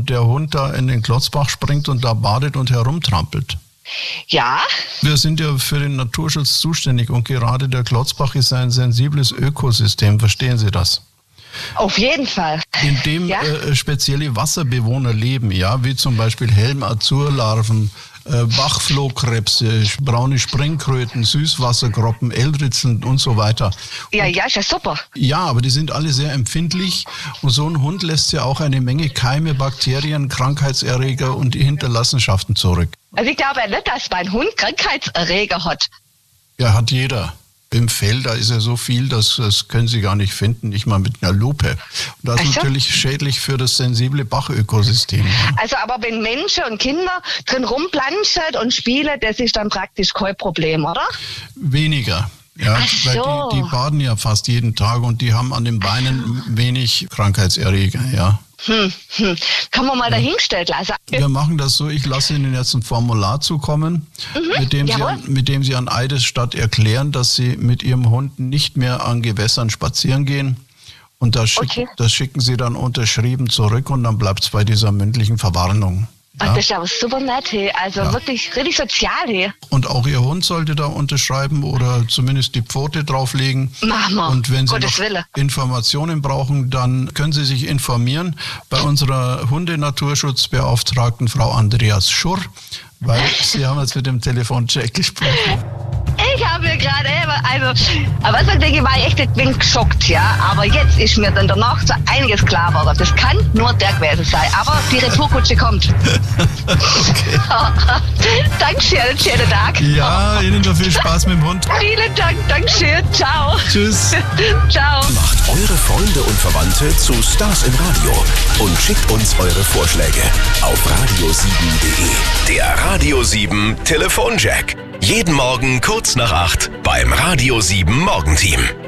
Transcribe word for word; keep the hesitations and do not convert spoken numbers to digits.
und der Hund da in den Klotzbach springt und da badet und herumtrampelt? Ja. Wir sind ja für den Naturschutz zuständig und gerade der Klotzbach ist ein sensibles Ökosystem. Verstehen Sie das? Auf jeden Fall. In dem ja? äh, spezielle Wasserbewohner leben, ja, wie zum Beispiel Helm-Azurlarven, äh, Bachflohkrebse, braune Springkröten, Süßwassergroppen, Eldritzeln und so weiter. Ja, und, ja, ist ja super. Ja, aber die sind alle sehr empfindlich und so ein Hund lässt ja auch eine Menge Keime, Bakterien, Krankheitserreger und die Hinterlassenschaften zurück. Also ich glaube ja nicht, dass mein Hund Krankheitserreger hat. Ja, hat jeder. Im Fell, da ist ja so viel, das, das können Sie gar nicht finden, nicht mal mit einer Lupe. Und das ist so. natürlich schädlich für das sensible Bachökosystem. Also aber wenn Menschen und Kinder drin rumplanschen und spielen, das ist dann praktisch kein Problem, oder? Weniger. Ja, Ach so. weil die, die baden ja fast jeden Tag und die haben an den Beinen wenig Krankheitserreger, ja. Hm, hm. Kann man mal dahingestellt lassen. Wir machen das so, ich lasse Ihnen jetzt ein Formular zukommen, mhm, mit, dem Sie an, mit dem Sie an Eidesstadt erklären, dass Sie mit Ihrem Hund nicht mehr an Gewässern spazieren gehen. Und das, schick, okay. das schicken Sie dann unterschrieben zurück und dann bleibt es bei dieser mündlichen Verwarnung. Ja. Das ist aber super nett, hey. Also ja. wirklich richtig sozial. Hey. Und auch Ihr Hund sollte da unterschreiben oder zumindest die Pfote drauflegen. Machen wir. Und wenn Sie Gottes noch Wille. Informationen brauchen, dann können Sie sich informieren bei unserer Hundenaturschutzbeauftragten Frau Andreas Schurr, weil Sie haben jetzt mit dem Telefoncheck gesprochen. Ich habe mir gerade, also, aber was denke ich, war ich echt ein wenig geschockt, ja. Aber jetzt ist mir dann danach so einiges klar geworden. Das kann nur der gewesen sein. Aber die Retourkutsche kommt. Okay. Dankeschön, einen schönen Tag. Ja, Ihnen noch viel Spaß mit dem Hund. Vielen Dank, Dankeschön. Ciao. Tschüss. Ciao. Macht eure Freunde und Verwandte zu Stars im Radio und schickt uns eure Vorschläge auf radio sieben punkt de. Der Radio sieben Telefonjack. Jeden Morgen kurz nach acht beim Radio sieben Morgenteam.